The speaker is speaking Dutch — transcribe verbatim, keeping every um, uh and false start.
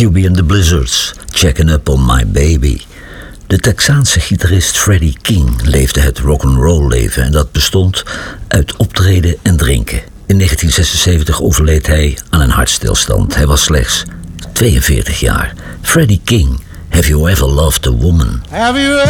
Q B and the Blizzards, Checking Up on My Baby. De Texaanse gitarist Freddie King leefde het rock'n'roll leven en dat bestond uit optreden en drinken. In negentien zesenzeventig overleed hij aan een hartstilstand. Hij was slechts tweeënveertig jaar. Freddie King, Have You Ever Loved a Woman? Have you